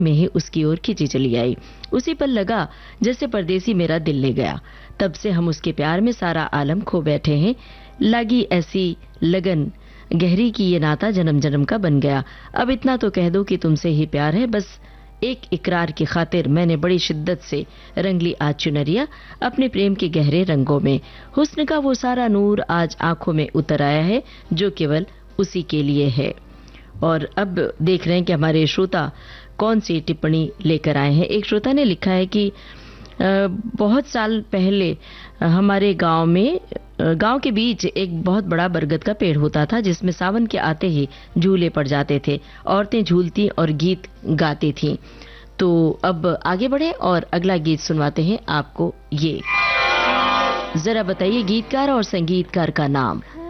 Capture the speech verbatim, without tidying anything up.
में ही उसकी ओर खिंची चली आई। उसी पर लगा जैसे परदेसी मेरा दिल ले गया। तब से हम उसके प्यार में सारा आलम खो बैठे हैं। लगी ऐसी लगन गहरी की ये नाता जन्म जन्म का बन गया। अब इतना तो कह दो कि तुमसे ही प्यार है, बस एक इकरार की खातिर मैंने बड़ी शिद्दत से रंग ली आज चुनरिया अपने प्रेम के गहरे रंगों में। हुस्न का वो सारा नूर आज आंखों में उतर आया है जो केवल उसी के लिए है। और अब देख रहे हैं कि हमारे श्रोता कौन सी टिप्पणी लेकर आए हैं। एक श्रोता ने लिखा है कि बहुत साल पहले हमारे गांव में गांव के बीच एक बहुत बड़ा बरगद का पेड़ होता था जिसमें सावन के आते ही झूले पड़ जाते थे। औरतें झूलती और गीत गाती थीं। तो अब आगे बढ़े और अगला गीत सुनवाते हैं आपको। ये जरा बताइए गीतकार और संगीतकार का नाम।